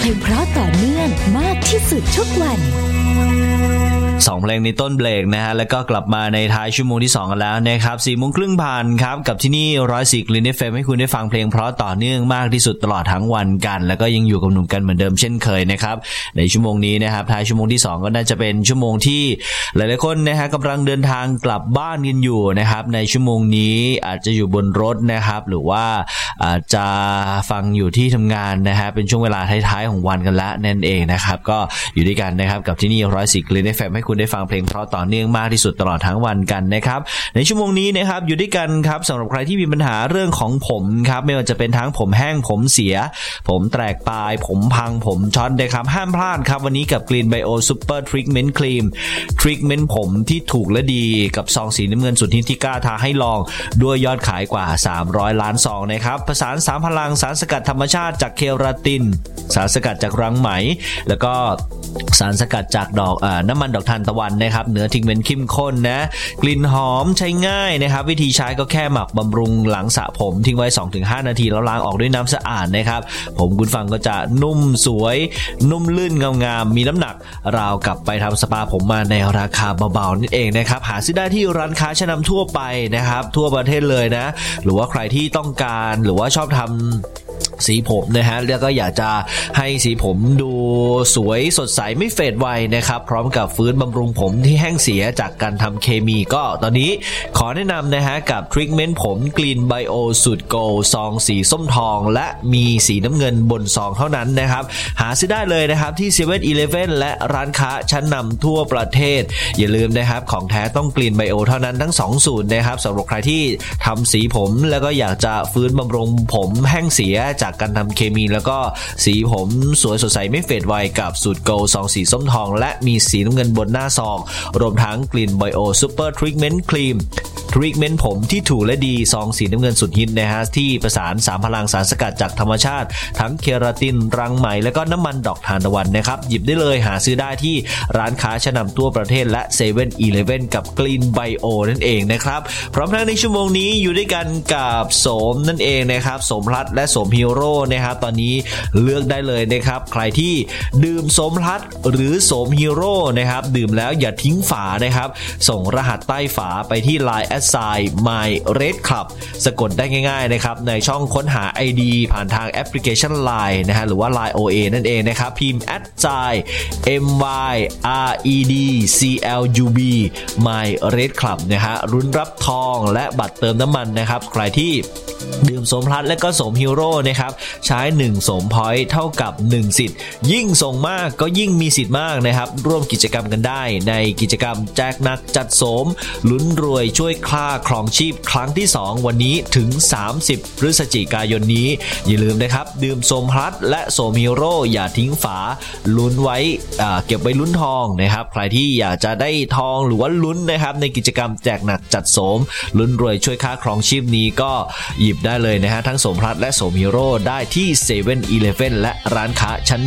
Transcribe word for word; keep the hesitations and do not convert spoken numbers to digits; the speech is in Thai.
ลงเพราะต่อเนื่องมากที่สุดทุกวันสองเพลงในต้นเบรกนะฮะแล้วก็กลับมาในท้ายชั่วโมงที่สองกันแล้วนะครับ สี่โมงครึ่งผ่านครับกับที่นี่หนึ่งร้อยสี่ Green เอฟ เอ็ม ให้คุณได้ฟังเพลงเพราะต่อเนื่องมากที่สุดตลอดทั้งวันกันแล้วก็ยังอยู่กับหนุ่มกันเหมือนเดิมเช่นเคยนะครับในชั่วโมงนี้นะครับท้ายชั่วโมงที่สองก็น่าจะเป็นชั่วโมงที่หลายๆคนนะฮะกำลังเดินทางกลับบ้านกันอยู่นะครับในชั่วโมงนี้อาจจะอยู่บนรถนะครับหรือว่าอาจจะฟังอยู่ที่ทำงานนะฮะเป็นช่วงเวลาท้ายๆของวันกันละนั่นเองนะครับก็อยู่ด้วยกันนะครับกับที่นี่หนึ่งร้อยสี่ Green เอฟ เอ็ม ให้คุณได้ฟังเพลงเพราะต่อเนื่องมากที่สุดตลอดทั้งวันกันนะครับในชั่วโมงนี้นะครับอยู่ด้วยกันครับสำหรับใครที่มีปัญหาเรื่องของผมครับไม่ว่าจะเป็นทั้งผมแห้งผมเสียผมแตกปลายผมพังผมช็อตนะครับห้ามพลาดครับวันนี้กับ Green Bio Super Treatment Cream Treatment ผมที่ถูกและดีกับซองสีน้ำเงินสุดฮิตที่กล้าท้าให้ลองด้วยยอดขายกว่าสามร้อยล้านซองนะครับผสานสามพลังสารสกัดธรรมชาติจากเคราตินสารสกัดจากรังไหมแล้วก็สารสกัดจากดอกเอ่อน้ำมันดอกทานตะวันนะครับเนื้อทิกเมนต์เข้มข้นนะกลิ่นหอมใช้ง่ายนะครับวิธีใช้ก็แค่หมักบำรุงหลังสระผมทิ้งไว้ สองถึงห้า นาทีแล้วล้างออกด้วยน้ำสะอาดนะครับผมคุณฟังก็จะนุ่มสวยนุ่มลื่นงามๆมีน้ำหนักราวกับไปทำสปาผมมาในราคาเบาๆนั่นเองนะครับหาซื้อได้ที่ร้านค้าชั้นนำทั่วไปนะครับทั่วประเทศเลยนะหรือว่าใครที่ต้องการหรือว่าชอบทำสีผมนะฮะแล้วก็อยากจะให้สีผมดูสวยสดใสไม่เฟดไวนะครับพร้อมกับฟื้นบำรุงผมที่แห้งเสียจากการทำเคมีก็ตอนนี้ขอแนะนำนะฮะกับทรีทเมนต์ผม Green Bio สูตรโกลด์ซองสีส้มทองและมีสีน้ำเงินบนซองเท่านั้นนะครับหาซื้อได้เลยนะครับที่ เซเว่น อีเลฟเว่น และร้านค้าชั้นนำทั่วประเทศอย่าลืมนะครับของแท้ต้อง Green Bio เท่านั้นทั้งสองสูตรนะครับสำหรับใครที่ทำสีผมแล้วก็อยากจะฟื้นบำรุงผมแห้งเสียจากการทำเคมีแล้วก็สีผมสวยสดใสไม่เฟดไวกับสูตรโกลด์ซองสีส้มทองและมีสีน้ำเงินบนหน้าซองรวมทั้ง Green Bio Super Treatment Cream ทรีทเมนต์ผมที่ถูกและดีซองสีน้ำเงินสุดฮิตนะฮะที่ประสานสามพลังสารสกัดจากธรรมชาติทั้งเคราตินรังไหมและก็น้ำมันดอกทานตะวันนะครับหยิบได้เลยหาซื้อได้ที่ร้านค้าชั้นนำทั่วประเทศและ เซเว่น อีเลฟเว่น กับ Green Bio นั่นเองนะครับพร้อมทั้งในชั่วโมงนี้อยู่ด้วยกันกับโสมนั่นเองนะครับโสมพลัดและโสมฮีโร่นะครับตอนนี้เลือกได้เลยนะครับใครที่ดื่มโสมพลัดหรือโสมฮีโร่นะครับดื่มแล้วอย่าทิ้งฝานะครับส่งรหัสใต้ฝาไปที่ ไลน์ แอท ไซน์ มาย เรด คลับ สะกดได้ง่ายๆนะครับในช่องค้นหา ไอ ดี ผ่านทางแอปพลิเคชัน ไลน์ นะฮะหรือว่า ไลน์ โอ เอ นั่นเองนะครับพิมพ์ แอท ไซน์ เอ็ม วาย อาร์ อี ดี ซี แอล ยู บี มาย เรด คลับ นะฮะรุ้นรับทองและบัตรเติมน้ำมันนะครับใครที่ดื่มโสมพลัดและก็โสมฮีโร่นะครับใช้หนึ่งโสมพอยต์เท่ากับหนึ่งสิทธิ์ยิ่งส่งมากก็ยิ่งมีสิทธิ์มากนะครับร่วมกิจกรรมกันได้ในกิจกรรมแจกหนักจัดโสมลุ้นรวยช่วยค่าครองชีพครั้งที่สองวันนี้ถึงสามสิบพฤศจิกายนนี้อย่าลืมนะครับดื่มโสมพลัดและโสมฮีโร่อย่าทิ้งฝาลุ้นไว้เก็บไว้ลุ้นทองนะครับใครที่อยากจะได้ทองหรือว่าลุ้นนะครับในกิจกรรมแจกหนักจัดโสมลุ้นรวยช่วยค่าครองชีพนี้ก็หยิบได้เลยนะฮะทั้งโสมพลัดและโสมฮีโร่ได้ที่ เซเว่น อีเลฟเว่น และร้านค้าชั้น